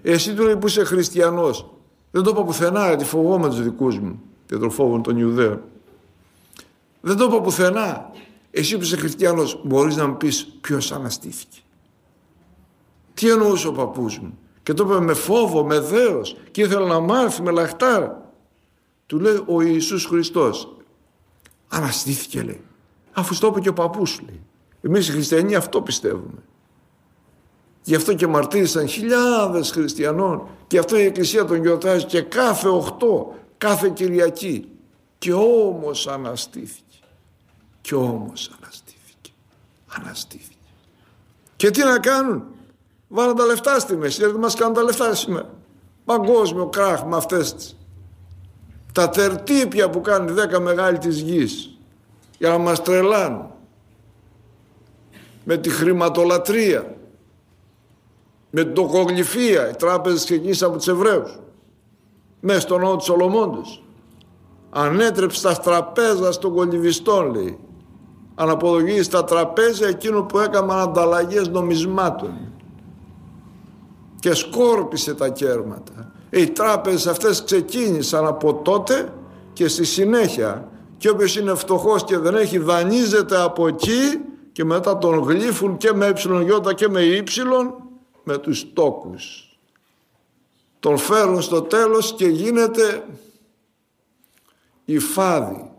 Εσύ του λέει που είσαι χριστιανός. Δεν το είπα πουθενά, γιατί φοβόμαι τους δικούς μου, διατροφόβων των Ιουδαίων. Δεν το είπα πουθενά. Εσύ που είσαι χριστιανός, μπορείς να μου πεις ποιος αναστήθηκε? Τι εννοούσε ο παππούς μου? Και το είπε με φόβο, με δέος, και ήθελα να μάθει με λαχτάρα. Του λέει ο Ιησούς Χριστός. Αναστήθηκε, λέει. Αφού στο είπε και ο παππούς σου, λέει. Εμείς οι χριστιανοί αυτό πιστεύουμε. Γι' αυτό και μαρτύρησαν χιλιάδες χριστιανών, και αυτό η Εκκλησία τον γιορτάζει και κάθε 8, κάθε Κυριακή. Και όμως αναστήθηκε. Και όμως αναστήθηκε. Αναστήθηκε. Και τι να κάνουν? Βάλαν τα λεφτά στη μέση. Γιατί μας κάνουν τα λεφτά σήμερα. Παγκόσμιο κράχ με αυτές τις. Τα τερτύπια που κάνουν 10 μεγάλοι της γης. Για να μας τρελάνουν. Με τη χρηματολατρεία. Με την τοκογλυφία. Οι τράπεζες ξεκίνησαν από τους Εβραίους. Μέσα στον ναό του Σολομώντος. Ανέτρεψε τα τραπέζα των κολυβιστών, λέει. Αναποδογύρισε στα τραπέζια εκείνο που έκαναν ανταλλαγές νομισμάτων. Και σκόρπισε τα κέρματα. Οι τράπεζες αυτές ξεκίνησαν από τότε και στη συνέχεια. Και όποιος είναι φτωχός και δεν έχει, δανείζεται από εκεί και μετά τον γλύφουν και με ΕΙ και με Ι με τους τόκους. Τον φέρουν στο τέλος και γίνεται υφάδι.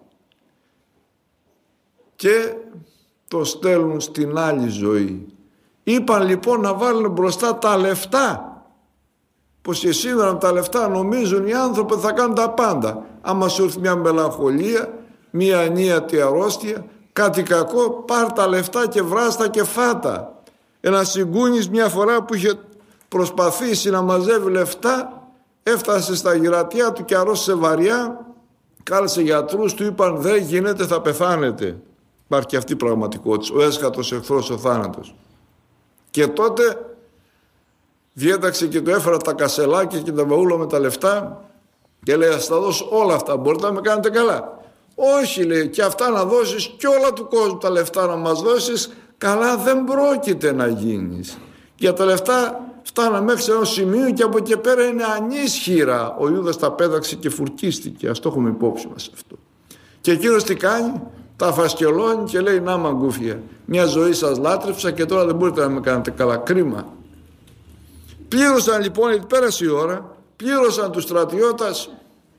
Και το στέλνουν στην άλλη ζωή. Είπαν λοιπόν να βάλουν μπροστά τα λεφτά. Πως και σήμερα με τα λεφτά νομίζουν οι άνθρωποι θα κάνουν τα πάντα. Άμα σου έρθει μια μελαγχολία, μια ανίατη αρρώστια, κάτι κακό, πάρ' τα λεφτά και βράστα και φάτα. Ένα συγκούνης μια φορά που είχε προσπαθήσει να μαζεύει λεφτά, έφτασε στα γυρατιά του και αρρώστησε βαριά, κάλεσε γιατρούς, του είπαν δεν γίνεται, θα πεθάνετε. Υπάρχει και αυτή η πραγματικότητα, ο έσχατος εχθρός ο θάνατος. Και τότε διέταξε και του έφερα τα κασελάκια και τα βαούλα με τα λεφτά και λέει ας τα δώσω όλα αυτά, μπορείτε να με κάνετε καλά? Όχι, λέει, και αυτά να δώσεις και όλα του κόσμου τα λεφτά να μας δώσεις, καλά δεν πρόκειται να γίνεις. Για τα λεφτά φτάναμε μέχρι σε ένα σημείο και από εκεί πέρα είναι ανίσχυρα. Ο Ιούδας τα πέταξε και φουρκίστηκε, ας το έχουμε υπόψη μας αυτό. Και εκείνος τι κάνει? Τα φασκελώνει και λέει να μαγκούφια, μια ζωή σας λάτρεψα και τώρα δεν μπορείτε να με κάνετε καλά, κρίμα. Πλήρωσαν λοιπόν, γιατί πέρασε η ώρα, πλήρωσαν τους στρατιώτες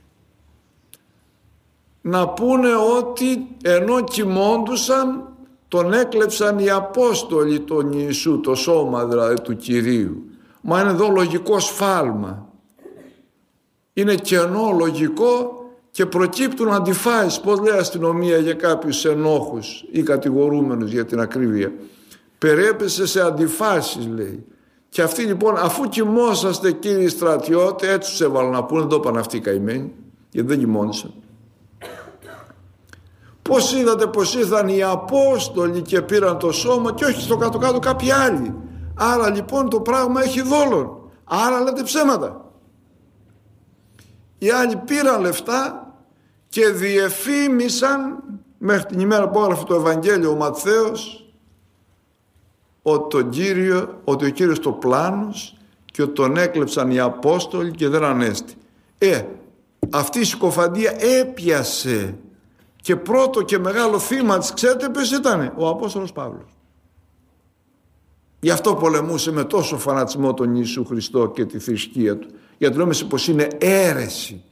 να πούνε ότι ενώ κοιμώντουσαν τον έκλεψαν οι Απόστολοι τον Ιησού, το σώμα δηλαδή του Κυρίου. Μα είναι εδώ λογικό σφάλμα. Είναι κενό λογικό και προκύπτουν αντιφάσεις. Πώς λέει αστυνομία για κάποιους ενόχους ή κατηγορούμενους για την ακρίβεια? Περιέπεσε σε αντιφάσεις, λέει. Και αυτοί λοιπόν, αφού κοιμόσαστε κύριοι στρατιώτες, έτσι τους έβαλαν να πούνε, δεν το είπαν αυτοί οι καημένοι, γιατί δεν κοιμόντουσαν. Πώς είδατε πως ήρθαν οι Απόστολοι και πήραν το σώμα και όχι στο κάτω-κάτω κάποιοι άλλοι? Άρα λοιπόν το πράγμα έχει δόλον. Άρα λέτε ψέματα. Οι άλλοι πήραν λεφτά και διεφήμισαν μέχρι την ημέρα που έγραφε το Ευαγγέλιο ο Ματθαίος ότι ο Κύριος το πλάνος και ότι τον έκλεψαν οι Απόστολοι και δεν ανέστη. Αυτή η συκοφαντία έπιασε και πρώτο και μεγάλο θύμα της, ξέρετε ποιος ήτανε? Ο Απόστολος Παύλος. Γι' αυτό πολεμούσε με τόσο φανατισμό τον Ιησού Χριστό και τη θρησκεία του, γιατί λέμε πως είναι αίρεση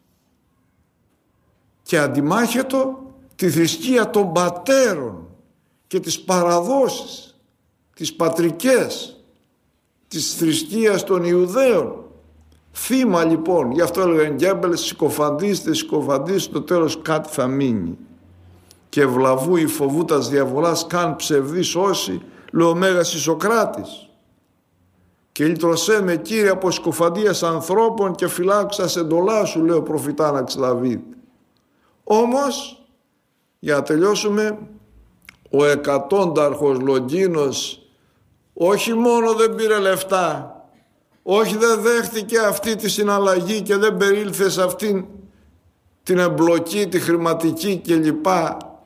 και αντιμάχετο τη θρησκεία των πατέρων και τις παραδόσεις, τις πατρικές της θρησκείας των Ιουδαίων. Θύμα λοιπόν, γι' αυτό έλεγαν Γκέμπελς, συκοφαντήστε, το τέλος κάτι θα μείνει. Και ευλαβού η φοβού τας διαβολάς καν ψευδής όσοι, λέει ο Μέγας Ισοκράτης. Και λυτρωσέ με Κύριε από συκοφαντίας ανθρώπων και φυλάξα σε εντολά σου, λέει ο προφητάναξ Δαβίδ. Όμως, για να τελειώσουμε, ο εκατόνταρχος Λογγίνος όχι μόνο δεν πήρε λεφτά, όχι δεν δέχτηκε αυτή τη συναλλαγή και δεν περίλθε σε αυτήν την εμπλοκή, τη χρηματική κλπ.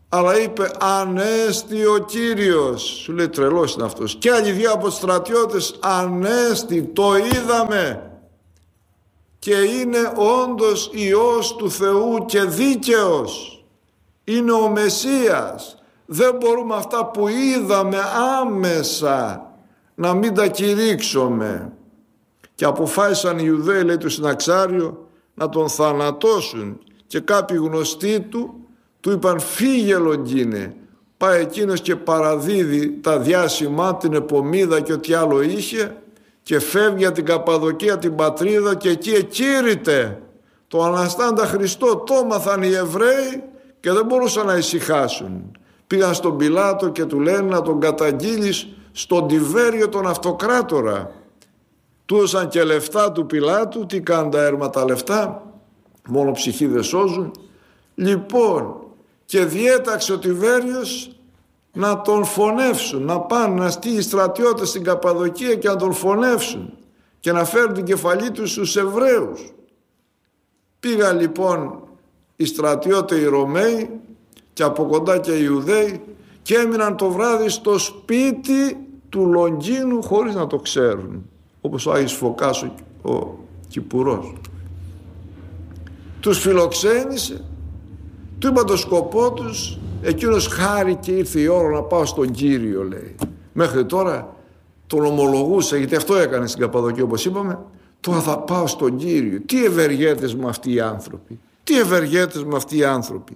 Αλλά είπε «Ανέστη ο Κύριος». Σου λέει τρελός είναι αυτός. Και άλλοι δύο από τους στρατιώτες «Ανέστη, το είδαμε και είναι όντως Υιός του Θεού και δίκαιος. Είναι ο Μεσσίας. Δεν μπορούμε αυτά που είδαμε άμεσα να μην τα κηρύξουμε». Και αποφάσισαν οι Ιουδαίοι, λέει το συναξάριο, να τον θανατώσουν. Και κάποιοι γνωστοί του είπαν «Φύγε Λογκίνε». Πάει εκείνος και παραδίδει τα διάσημά, την επομίδα και ό,τι άλλο είχε και φεύγει για την Καπαδοκία, την πατρίδα, και εκεί εκήρυτε το Αναστάντα Χριστό. Το έμαθαν οι Εβραίοι και δεν μπορούσαν να ησυχάσουν. Πήγαν στον Πιλάτο και του λένε να τον καταγγείλεις στον Τιβέριο τον Αυτοκράτορα. Του έδωσαν και λεφτά του Πιλάτου. Τι κάνουν τα έρματα λεφτά? Μόνο ψυχή δεν σώζουν. Λοιπόν, και διέταξε ο Τιβέριος να τον φωνεύσουν, να πάνε να στείλει στρατιώτες στην Καπαδοκία και να τον φωνεύσουν και να φέρουν την κεφαλή του στους Εβραίους. Πήγαν λοιπόν οι στρατιώτες οι Ρωμαίοι και από κοντά και οι Ιουδαίοι και έμειναν το βράδυ στο σπίτι του Λογκίνου χωρίς να το ξέρουν, όπως ο Άγιος Φωκάς ο Κυπουρός. Τους φιλοξένησε, του είπα το σκοπό τους, εκείνος χάρηκε, ήρθε η ώρα να πάω στον Κύριο, λέει. Μέχρι τώρα τον ομολογούσε, γιατί αυτό έκανε στην Καπαδοκία όπως είπαμε. Τώρα θα πάω στον Κύριο. Τι ευεργέτες με αυτοί οι άνθρωποι, τι ευεργέτες με αυτοί οι άνθρωποι.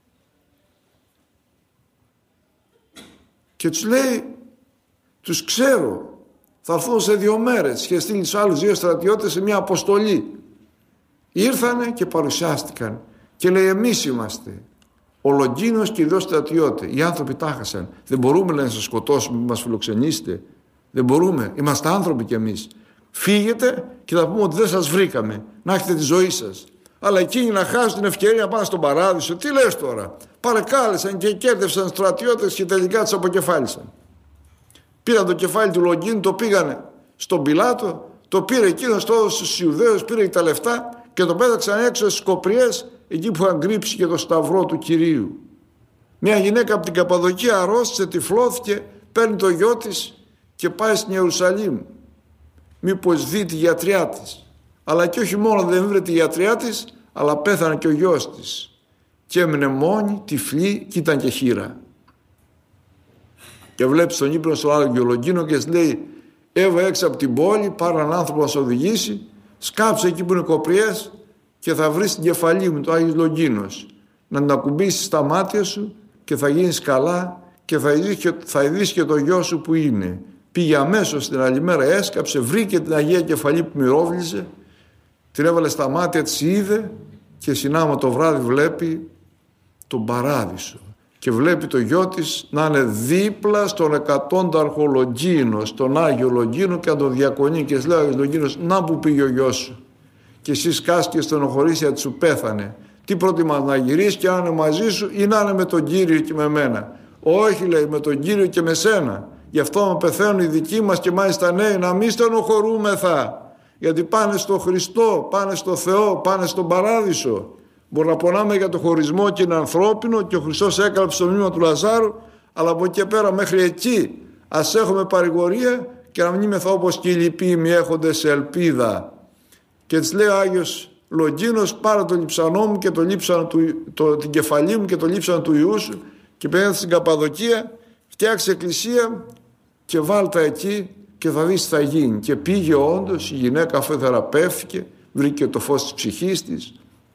Και τους λέει, τους ξέρω, θα έρθουν σε 2 μέρες. Και στείλει τους άλλους 2 στρατιώτες σε μια αποστολή. Ήρθανε και παρουσιάστηκαν και λέει εμείς είμαστε ο Λογκίνος και οι 2 στρατιώτες. Οι άνθρωποι τα χάσαν. Δεν μπορούμε, λέει, να σας σκοτώσουμε, να μας φιλοξενήσετε. Δεν μπορούμε, είμαστε άνθρωποι κι εμείς. Φύγετε και θα πούμε ότι δεν σας βρήκαμε, να έχετε τη ζωή σας. Αλλά εκείνοι να χάσουν την ευκαιρία να πάνε στον παράδεισο. Τι λες τώρα? Παρεκάλεσαν και κέρδευσαν στρατιώτες και τελικά τους αποκεφάλισαν. Πήραν το κεφάλι του Λογκίνου, το πήγανε στον Πιλάτο, το πήρε εκείνος, το έδωσε στους Ιουδαίους, πήρε τα λεφτά και το πέταξαν έξω στις Κοπριές, εκεί που είχαν κρύψει και το σταυρό του Κυρίου. Μια γυναίκα από την Καπαδοκία αρρώστησε, τυφλώθηκε, παίρνει το γιο της και πάει στην Ιερουσαλήμ. Μήπως δει τη γιατριά της. Αλλά και όχι μόνο δεν βρήκε τη γιατριά της, αλλά πέθανε και ο γιος της. Και έμεινε μόνη, τυφλή, και ήταν και χήρα. Και βλέπει στον ύπνο στον Άγιο Λογκίνο και λέει: Έβα έξω από την πόλη, πάρε έναν άνθρωπο να σε οδηγήσει, σκάψε εκεί που είναι Κοπριές και θα βρεις την κεφαλή μου, το Άγιος Λογκίνος. Να την ακουμπήσεις στα μάτια σου και θα γίνεις καλά και θα ειδείς και το γιο σου που είναι. Πήγε αμέσως την άλλη μέρα, έσκαψε, βρήκε την Αγία Κεφαλή που μυρώβλησε, την έβαλε στα μάτια της, είδε και συνάμα το βράδυ βλέπει τον παράδεισο. Και βλέπει το γιο της να είναι δίπλα στον 100άρχο Λογκίνο, στον Άγιο Λογκίνο, και να τον διακονεί και λέει ο Άγιος Λογκίνος: να που πήγε ο γιος σου. Και εσύ σκάς και στενοχωρείς γιατί σου πέθανε. Τι προτιμάς, να γυρίσεις και να είναι μαζί σου ή να είναι με τον Κύριο και με μένα? Όχι, λέει, με τον Κύριο και με σένα. Γι' αυτό να πεθαίνουν οι δικοί μας και μάλιστα νέοι, να μην στενοχωρούμεθα. Γιατί πάνε στο Χριστό, πάνε στο Θεό, πάνε στον παράδεισο. Μπορεί να πονάμε για το χωρισμό και είναι ανθρώπινο και ο Χριστός έκαψε το μνήμα του Λαζάρου, αλλά από εκεί πέρα μέχρι εκεί ας έχουμε παρηγορία και να μνήμεθα όπως και οι λοιποί μη έχονται σε ελπίδα. Και της λέει ο Άγιος Λογκίνος: πάρε το λειψανό μου και την κεφαλή μου και το λείψανο του Ιού σου και πήγαινε στην Καπαδοκία, φτιάξε εκκλησία και βάλτα εκεί και θα δεις τι θα γίνει. Και πήγε όντως, η γυναίκα αφού θεραπεύτηκε, βρήκε το φως της ψυχής της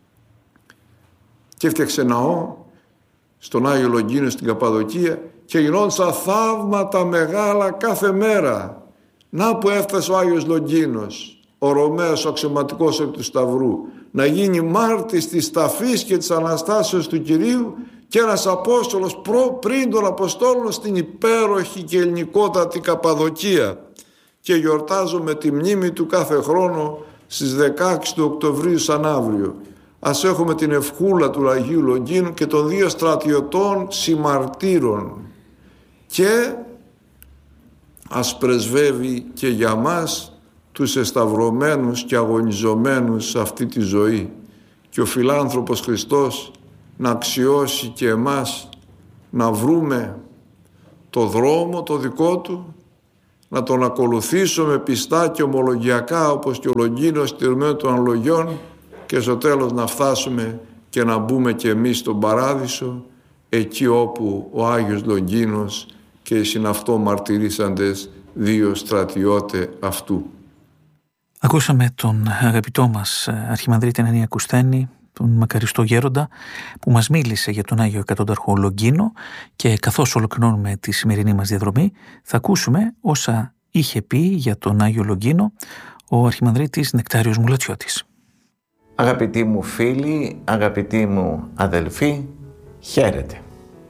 και έφτιαξε ναό στον Άγιο Λογκίνο στην Καπαδοκία και γινόντουσαν θαύματα μεγάλα κάθε μέρα. Να που έφτασε ο Άγιος Λογκίνος, ο Ρωμαίος, ο αξιωματικός εκ του Σταυρού, να γίνει μάρτης της ταφής και της Αναστάσεως του Κυρίου και ένας Απόστολος πριν των Αποστόλων στην υπέροχη και ελληνικότατη Καπαδοκία. Και γιορτάζουμε τη μνήμη του κάθε χρόνο στις 16 του Οκτωβρίου σαν αύριο. Ας έχουμε την ευχούλα του Αγίου Λογκίνου και των 2 στρατιωτών συμμαρτύρων και ας πρεσβεύει και για μας τους εσταυρωμένους και αγωνιζομένους σε αυτή τη ζωή και ο φιλάνθρωπος Χριστός να αξιώσει και εμάς να βρούμε το δρόμο το δικό του, να τον ακολουθήσουμε πιστά και ομολογιακά όπως και ο Λογκίνος στηρμένο των αναλογιών και στο τέλος να φτάσουμε και να μπούμε και εμείς στον παράδεισο, εκεί όπου ο Άγιος Λογκίνος και οι συναυτό μαρτυρήσαντες δύο στρατιώτε αυτού. Ακούσαμε τον αγαπητό μας Αρχιμανδρίτη Ανανία Κουσθένη, τον μακαριστό γέροντα, που μας μίλησε για τον Άγιο Εκατόνταρχο Λογκίνο, και καθώς ολοκληρώνουμε τη σημερινή μας διαδρομή θα ακούσουμε όσα είχε πει για τον Άγιο Λογκίνο ο Αρχιμανδρίτης Νεκτάριος Μουλατσιώτης. Αγαπητοί μου φίλοι, αγαπητοί μου αδελφοί, χαίρετε.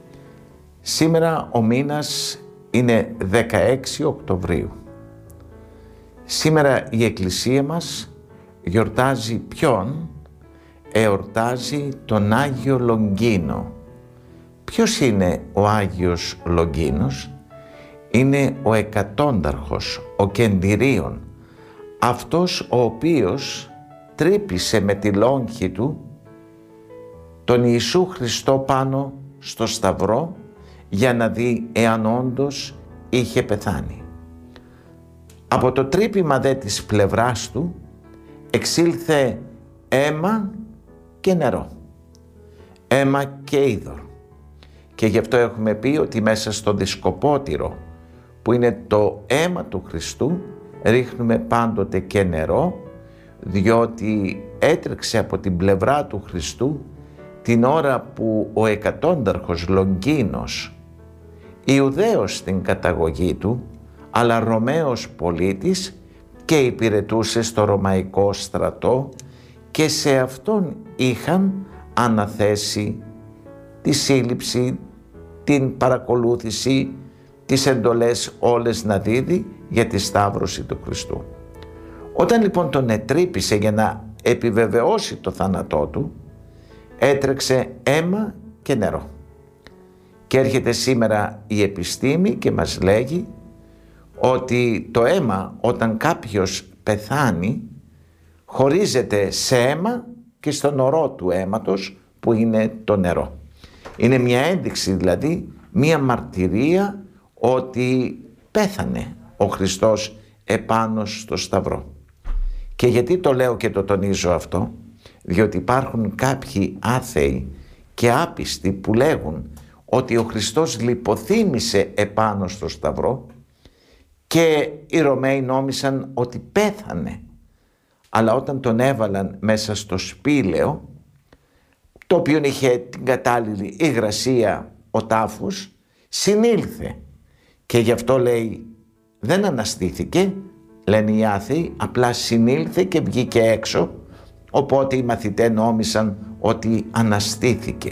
Σήμερα ο μήνας είναι 16 Οκτωβρίου. Σήμερα η Εκκλησία μας γιορτάζει ποιον? Εορτάζει τον Άγιο Λογκίνο. Ποιος είναι ο Άγιος Λογκίνος? Είναι ο εκατόνταρχος, ο κεντηρίων, αυτός ο οποίος τρύπησε με τη λόγχη του τον Ιησού Χριστό πάνω στο σταυρό για να δει εάν όντως είχε πεθάνει. Από το τρύπημα δε της πλευράς του εξήλθε αίμα και νερό, αίμα και είδωρ. Και γι' αυτό έχουμε πει ότι μέσα στο δισκοπότηρο που είναι το αίμα του Χριστού ρίχνουμε πάντοτε και νερό, διότι έτρεξε από την πλευρά του Χριστού την ώρα που ο εκατόνταρχος Λογκίνος, Ιουδαίος στην καταγωγή του, αλλά Ρωμαίος πολίτης, και υπηρετούσε στο Ρωμαϊκό στρατό, και σε αυτόν είχαν αναθέσει τη σύλληψη, την παρακολούθηση, τις εντολές όλες να δίδει για τη σταύρωση του Χριστού. Όταν λοιπόν τον ετρύπησε για να επιβεβαιώσει το θάνατό του, έτρεξε αίμα και νερό. Και έρχεται σήμερα η επιστήμη και μας λέγει ότι το αίμα, όταν κάποιος πεθάνει, χωρίζεται σε αίμα και στον ορό του αίματος που είναι το νερό. Είναι μια ένδειξη, δηλαδή μια μαρτυρία ότι πέθανε ο Χριστός επάνω στο σταυρό. Και γιατί το λέω και το τονίζω αυτό? Διότι υπάρχουν κάποιοι άθεοι και άπιστοι που λέγουν ότι ο Χριστός λιποθύμησε επάνω στο σταυρό και οι Ρωμαίοι νόμισαν ότι πέθανε. Αλλά όταν τον έβαλαν μέσα στο σπήλαιο, το οποίο είχε την κατάλληλη υγρασία ο τάφος, συνήλθε. Και γι' αυτό λέει δεν αναστήθηκε, λένε οι άθεοι, απλά συνήλθε και βγήκε έξω, οπότε οι μαθητές νόμισαν ότι αναστήθηκε.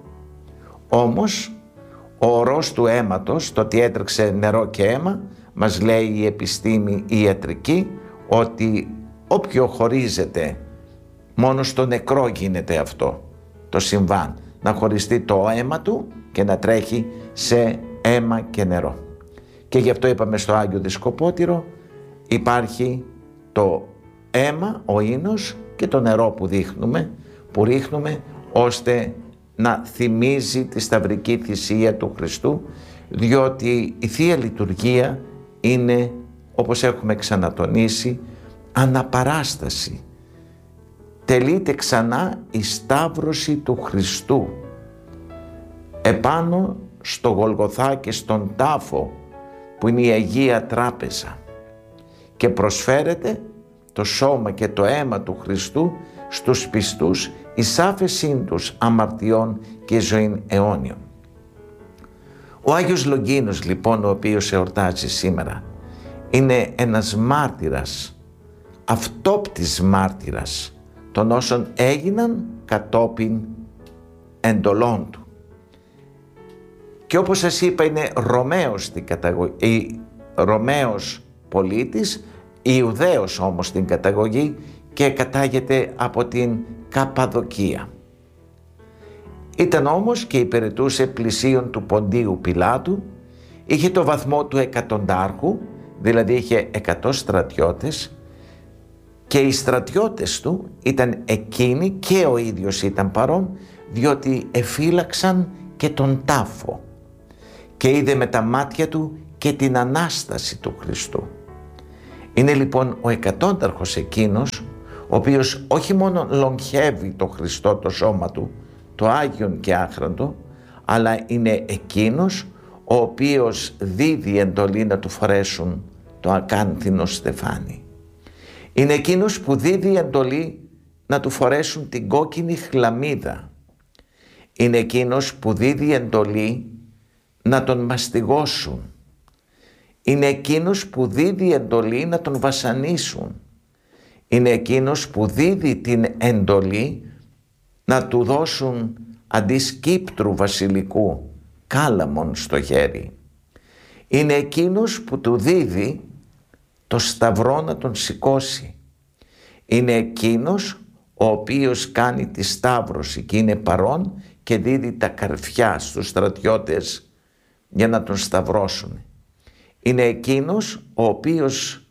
Όμως ο ορός του αίματος, το ότι έτρεξε νερό και αίμα, μας λέει η επιστήμη η ιατρική ότι όποιο χωρίζεται, μόνο στο νεκρό γίνεται αυτό το συμβάν, να χωριστεί το αίμα του και να τρέχει σε αίμα και νερό. Και γι' αυτό είπαμε στο Άγιο Δισκοπότηρο υπάρχει το αίμα, ο ίνος, και το νερό που ρίχνουμε ώστε να θυμίζει τη σταυρική θυσία του Χριστού, διότι η Θεία Λειτουργία είναι, όπως έχουμε ξανατονίσει, αναπαράσταση. Τελείται ξανά η σταύρωση του Χριστού επάνω στο Γολγοθά και στον τάφο που είναι η Αγία Τράπεζα, και προσφέρεται το σώμα και το αίμα του Χριστού στους πιστούς εις άφεσιν τους αμαρτιών και ζωήν αιώνιων. Ο Άγιος Λογκίνος λοιπόν, ο οποίος εορτάζει σήμερα, είναι ένας μάρτυρας, αυτόπτης μάρτυρας των όσων έγιναν κατόπιν εντολών του. Και όπως σας είπα είναι Ρωμαίος στην καταγωγή, Ρωμαίος πολίτης, Ιουδαίος όμως στην καταγωγή, και κατάγεται από την Καπαδοκία. Ήταν όμως και υπηρετούσε πλησίον του Ποντίου Πιλάτου, είχε το βαθμό του εκατοντάρχου, δηλαδή είχε 100 στρατιώτες, και οι στρατιώτες του ήταν εκείνοι, και ο ίδιος ήταν παρόν, διότι εφύλαξαν και τον τάφο. και είδε με τα μάτια του και την Ανάσταση του Χριστού. Είναι λοιπόν ο εκατόνταρχος εκείνος ο οποίος όχι μόνο λογχεύει το Χριστό το σώμα του, το Άγιον και άχραντο, αλλά είναι εκείνος ο οποίος δίδει εντολή να του φορέσουν το ακάνθινο στεφάνι. Είναι εκείνος που δίδει εντολή να του φορέσουν την κόκκινη χλαμίδα. Είναι εκείνος που δίδει εντολή να τον μαστιγώσουν. Είναι εκείνος που δίδει εντολή να τον βασανίσουν. Είναι εκείνος που δίδει την εντολή να του δώσουν αντί σκύπτρου βασιλικού κάλαμον στο χέρι. Είναι εκείνος που του δίδει το σταυρό να τον σηκώσει. Είναι εκείνος ο οποίος κάνει τη σταύρωση και είναι παρόν και δίδει τα καρφιά στους στρατιώτες για να τον σταυρώσουν. Είναι εκείνος ο οποίος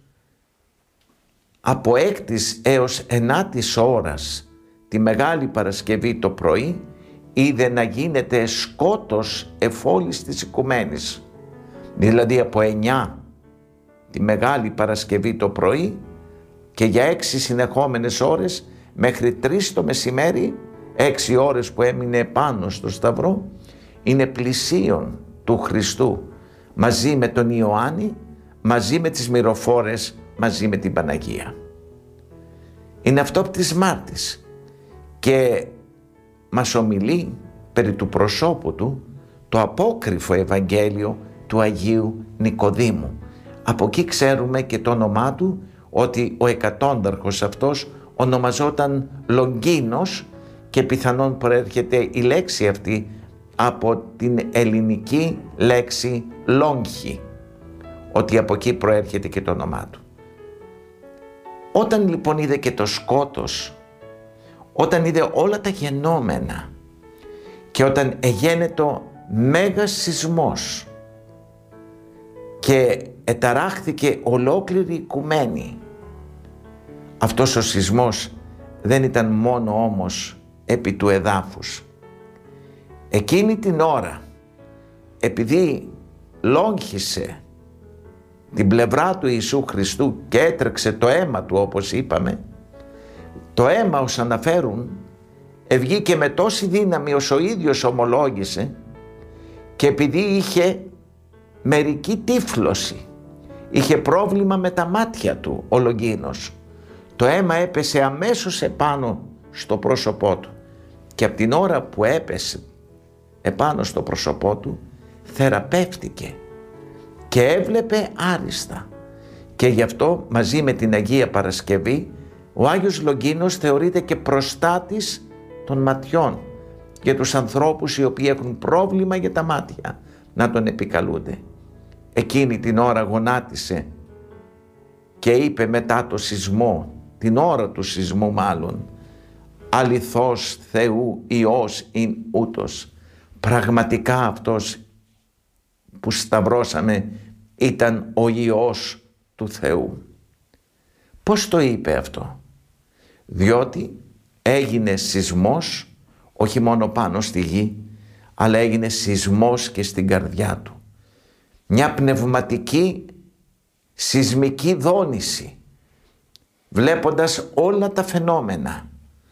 από 6ης έως 9ης ώρας τη Μεγάλη Παρασκευή το πρωί είδε να γίνεται σκότος εφόλης της οικουμένης. Δηλαδή από 9 τη Μεγάλη Παρασκευή το πρωί και για 6 συνεχόμενες ώρες μέχρι 3 το μεσημέρι, 6 ώρες που έμεινε πάνω στο σταυρό, είναι πλησίον του Χριστού μαζί με τον Ιωάννη, μαζί με τις μυροφόρες, μαζί με την Παναγία. Είναι αυτόπτης μάρτης και μας ομιλεί περί του προσώπου του το απόκρυφο Ευαγγέλιο του Αγίου Νικοδήμου. Από εκεί ξέρουμε και το όνομά του, ότι ο εκατόνταρχος αυτός ονομαζόταν Λογκίνος και πιθανόν προέρχεται η λέξη αυτή από την ελληνική λέξη λόγχη, ότι από εκεί προέρχεται και το όνομά του. Όταν λοιπόν είδε και το σκότος, όταν είδε όλα τα γενόμενα και όταν εγένετο μέγας σεισμός και εταράχθηκε ολόκληρη η οικουμένη, αυτός ο σεισμός δεν ήταν μόνο όμως επί του εδάφους. Εκείνη την ώρα, επειδή λόγχισε την πλευρά του Ιησού Χριστού και έτρεξε το αίμα του, όπως είπαμε, το αίμα, ως αναφέρουν, ευγήκε με τόση δύναμη ως ο ίδιος ομολόγησε, και επειδή είχε μερική τύφλωση, είχε πρόβλημα με τα μάτια του ο Λογκίνος, το αίμα έπεσε αμέσως επάνω στο πρόσωπό του και από την ώρα που έπεσε επάνω στο πρόσωπό του θεραπεύτηκε και έβλεπε άριστα, και γι' αυτό μαζί με την Αγία Παρασκευή ο Άγιος Λογκίνος θεωρείται και προστάτης των ματιών για τους ανθρώπους οι οποίοι έχουν πρόβλημα για τα μάτια να τον επικαλούνται. Εκείνη την ώρα γονάτισε και είπε μετά το σεισμό, την ώρα του σεισμού μάλλον, αληθώς Θεού Υιός ειν ούτος. Πραγματικά αυτός που σταυρώσαμε ήταν ο Υιός του Θεού. Πώς το είπε αυτό? Διότι έγινε σεισμός όχι μόνο πάνω στη γη, αλλά έγινε σεισμός και στην καρδιά του. Μια πνευματική σεισμική δόνηση, βλέποντας όλα τα φαινόμενα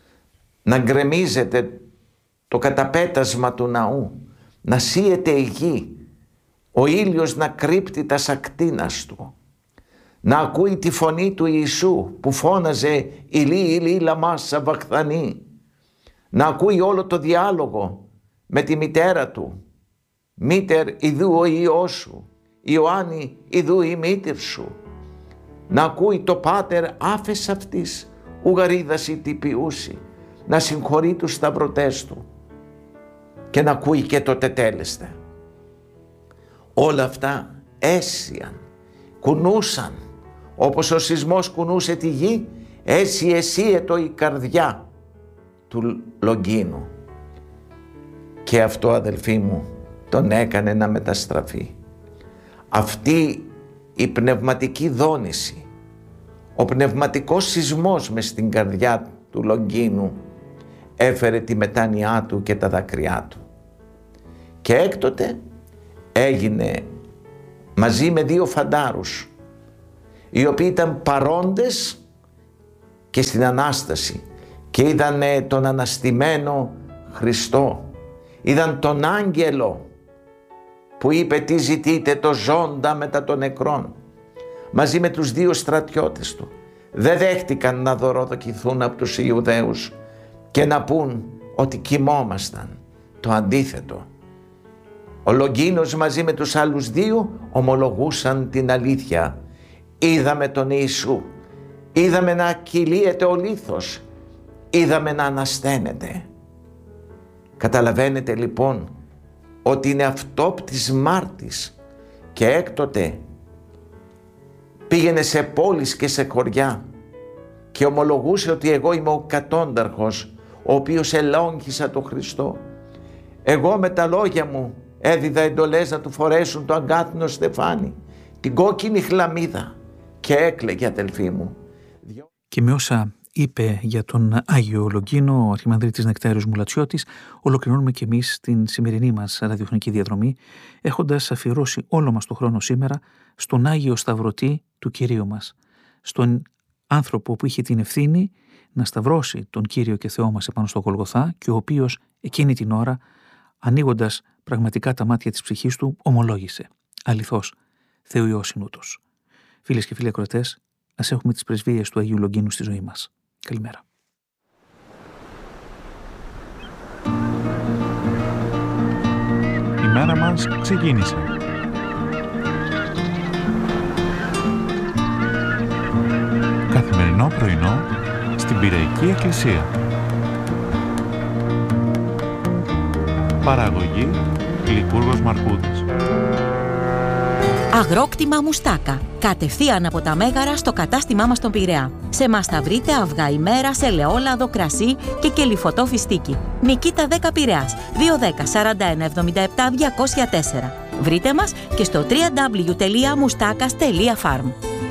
να γκρεμίζεται το καταπέτασμα του ναού, να σύεται η γη, ο ήλιος να κρύπτει τα σακτίνας του, να ακούει τη φωνή του Ιησού που φώναζε «Ηλί, ηλί, λαμά σαβαχθανή», να ακούει όλο το διάλογο με τη μητέρα του «Μήτερ, ιδού ο Υιός σου, Ιωάννη, ιδού η μήτηρ σου», να ακούει το Πάτερ «Άφες αυτής, ουγαρίδαση τυπιούσι», να συγχωρεί τους σταυρωτές του και να ακούει και το τετέλεσθε. Όλα αυτά έσιαν, κουνούσαν, όπως ο σεισμός κουνούσε τη γη, έτσι εσύετο η καρδιά του Λογκίνου. Και αυτό, αδελφοί μου, τον έκανε να μεταστραφεί. Αυτή η πνευματική δόνηση, ο πνευματικός σεισμός μες στην καρδιά του Λογκίνου έφερε τη μετάνοιά του και τα δάκρυά του. Και έκτοτε έγινε μαζί με 2 φαντάρους, οι οποίοι ήταν παρόντες και στην Ανάσταση και είδαν τον αναστημένο Χριστό, είδαν τον άγγελο που είπε τι ζητείτε το ζώντα μετά των νεκρών, μαζί με τους 2 στρατιώτες του. Δεν δέχτηκαν να δωροδοκηθούν από τους Ιουδαίους και να πούν ότι κοιμόμασταν. Το αντίθετο. Ο Λογκίνος μαζί με τους άλλους 2 ομολογούσαν την αλήθεια. Είδαμε τον Ιησού, είδαμε να κυλίεται ο λίθος, είδαμε να ανασταίνεται. Καταλαβαίνετε λοιπόν ότι είναι αυτόπτης μάρτης και έκτοτε πήγαινε σε πόλεις και σε χωριά και ομολογούσε ότι εγώ είμαι ο κατόνταρχος, ο οποίος ελόγχισα τον Χριστό. Εγώ με τα λόγια μου έδιδα εντολές να του φορέσουν το αγκάθινο στεφάνι, την κόκκινη χλαμίδα, και έκλαιγε, αδελφοί μου. Και με όσα είπε για τον Άγιο Λογκίνο ο Αρχιμανδρίτης Νεκτάριος Μουλατσιώτης, ολοκληρώνουμε και εμείς την σημερινή μας ραδιοφωνική διαδρομή, έχοντας αφιερώσει όλο μας το χρόνο σήμερα στον Άγιο Σταυρωτή του Κυρίου μας, στον άνθρωπο που είχε την ευθύνη να σταυρώσει τον Κύριο και Θεό μας επάνω στο Γολγοθά και ο οποίος εκείνη την ώρα, ανοίγοντας πραγματικά τα μάτια της ψυχής του, ομολόγησε: αληθώς, Θεού Υιός συνούτος. Φίλες και φίλοι ακροατές, ας έχουμε τις πρεσβείες του Αγίου Λογκίνου στη ζωή μας. Καλημέρα. Η μέρα μας ξεκίνησε. Καθημερινό πρωινό στην Πειραϊκή Εκκλησία. Παραγωγή Λικούργος Μαρκούδης. Αγρόκτημα Μουστάκα. Κατευθείαν από τα Μέγαρα στο κατάστημά μας στον Πειραιά. Σε μας θα βρείτε αυγά ημέρας, ελαιόλαδο, κρασί και κελυφωτό φιστίκι. Νικήτα 10 Πειραιάς. 210 41 77 204. Βρείτε μας και στο www.moustakas.farm.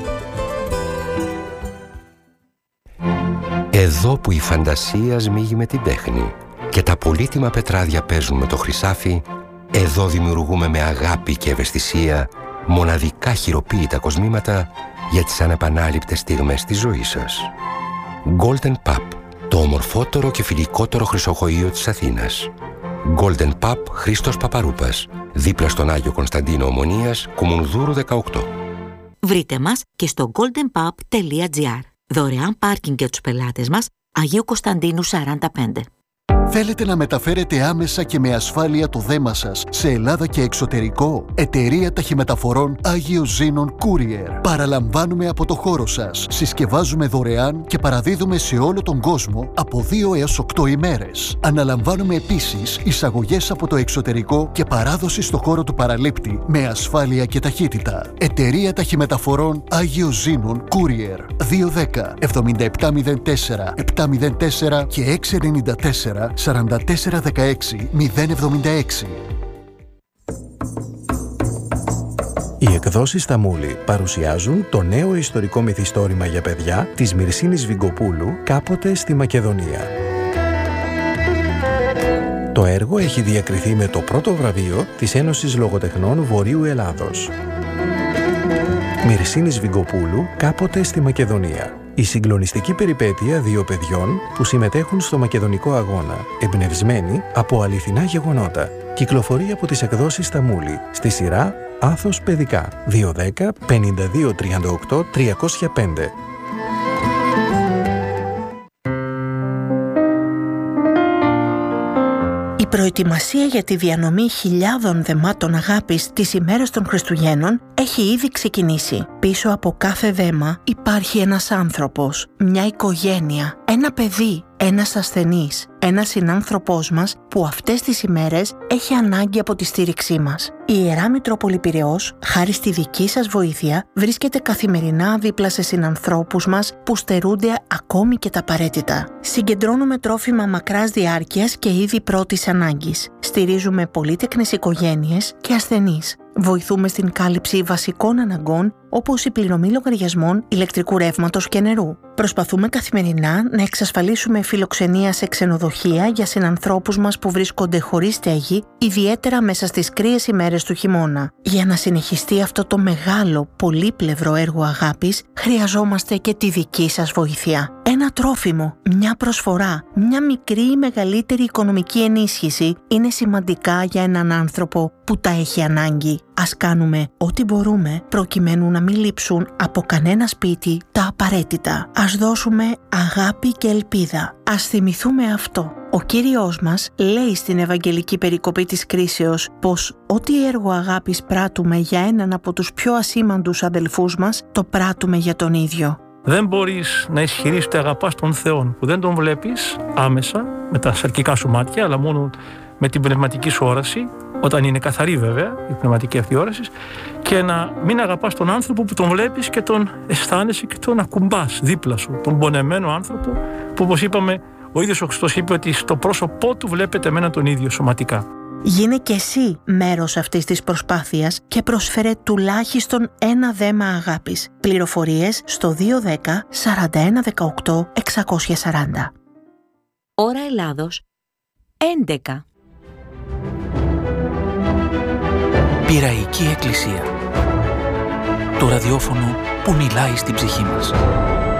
Εδώ που η φαντασία σμίγει με την τέχνη και τα πολύτιμα πετράδια παίζουν με το χρυσάφι, εδώ δημιουργούμε με αγάπη και ευαισθησία μοναδικά χειροποίητα κοσμήματα για τις ανεπανάληπτες στιγμές της ζωής σας. Golden Pub, το ομορφότερο και φιλικότερο χρυσοχοείο της Αθήνας. Golden Pub Χρήστος Παπαρούπας, δίπλα στον Άγιο Κωνσταντίνο Ομονίας, Κουμουνδούρου 18. Βρείτε μας και στο goldenpub.gr. Δωρεάν πάρκινγκ για τους πελάτες μας, Αγίου Κωνσταντίνου 45. Θέλετε να μεταφέρετε άμεσα και με ασφάλεια το δέμα σας σε Ελλάδα και εξωτερικό? Εταιρεία Ταχυμεταφορών Άγιος Ζήνων Courier. Παραλαμβάνουμε από το χώρο σας. Συσκευάζουμε δωρεάν και παραδίδουμε σε όλο τον κόσμο από 2 έως 8 ημέρες. Αναλαμβάνουμε επίσης εισαγωγές από το εξωτερικό και παράδοση στο χώρο του παραλήπτη με ασφάλεια και ταχύτητα. Εταιρεία Ταχυμεταφορών Άγιος Ζήνων Courier. 210 7704 704 και 694 4416 076. Οι εκδόσεις Σταμούλη παρουσιάζουν το νέο ιστορικό μυθιστόρημα για παιδιά της Μυρσίνης Βιγκοπούλου, «Κάποτε στη Μακεδονία». Το έργο έχει διακριθεί με το πρώτο βραβείο της Ένωσης Λογοτεχνών Βορείου Ελλάδος. Μυρσίνης Βιγκοπούλου, «Κάποτε στη Μακεδονία». Η συγκλονιστική περιπέτεια 2 παιδιών που συμμετέχουν στο μακεδονικό αγώνα, εμπνευσμένοι από αληθινά γεγονότα. Κυκλοφορεί από τις εκδόσεις Σταμούλη, στη σειρά Άθος Παιδικά, 210 52 38 305. Η προετοιμασία για τη διανομή χιλιάδων δεμάτων αγάπης τις ημέρες των Χριστουγέννων έχει ήδη ξεκινήσει. Πίσω από κάθε δέμα υπάρχει ένας άνθρωπος, μια οικογένεια, ένα παιδί, ένας ασθενής, ένας συνάνθρωπός μας που αυτές τις ημέρες έχει ανάγκη από τη στήριξή μας. Η Ιερά Μητρόπολη Πειραιώς, χάρη στη δική σας βοήθεια, βρίσκεται καθημερινά δίπλα σε συνανθρώπους μας που στερούνται ακόμη και τα απαραίτητα. Συγκεντρώνουμε τρόφιμα μακράς διάρκειας και είδη πρώτης ανάγκης. Στηρίζουμε πολύτεκνες οικογένειες και ασθενείς. Βοηθούμε στην κάλυψη βασικών αναγκών όπως η πληρωμή λογαριασμών ηλεκτρικού ρεύματος και νερού. Προσπαθούμε καθημερινά να εξασφαλίσουμε φιλοξενία σε ξενοδοχεία για συνανθρώπους μας που βρίσκονται χωρίς στέγη, ιδιαίτερα μέσα στις κρύες ημέρες του χειμώνα. Για να συνεχιστεί αυτό το μεγάλο, πολύπλευρο έργο αγάπης, χρειαζόμαστε και τη δική σας βοήθεια. Ένα τρόφιμο, μια προσφορά, μια μικρή ή μεγαλύτερη οικονομική ενίσχυση είναι σημαντικά για έναν άνθρωπο που τα έχει ανάγκη. Ας κάνουμε ό,τι μπορούμε προκειμένου να μην λείψουν από κανένα σπίτι τα απαραίτητα. Ας δώσουμε αγάπη και ελπίδα. Ας θυμηθούμε αυτό. Ο Κύριος μας λέει στην Ευαγγελική περικοπή της κρίσεως πως ό,τι έργο αγάπης πράττουμε για έναν από τους πιο ασήμαντους αδελφούς μας, το πράττουμε για τον ίδιο. Δεν μπορείς να ισχυρείς ότι αγαπάς τον Θεό που δεν τον βλέπεις άμεσα με τα σαρκικά σου μάτια, αλλά μόνο με την πνευματική σου όραση, όταν είναι καθαρή βέβαια η πνευματική αυτή όραση, και να μην αγαπάς τον άνθρωπο που τον βλέπεις και τον αισθάνεσαι και τον ακουμπάς δίπλα σου, τον πονεμένο άνθρωπο που, όπως είπαμε, ο ίδιος ο Χριστός είπε ότι στο πρόσωπό του βλέπετε εμένα τον ίδιο σωματικά. Γίνε και εσύ μέρος αυτής της προσπάθειας και προσφέρε τουλάχιστον ένα δέμα αγάπης. Πληροφορίες στο 210 41 18 640. Ώρα Ελλάδος 11. Πειραϊκή Εκκλησία. Το ραδιόφωνο που μιλάει στην ψυχή μας.